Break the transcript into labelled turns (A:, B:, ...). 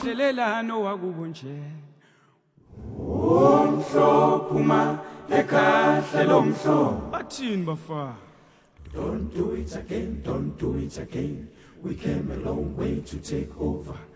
A: Awuhlelelano wakubo nje.
B: Umhlophuma ekahle lomhlo.
A: Bathini bafa?
B: Don't do it again, don't do it again. We came a long way to take over.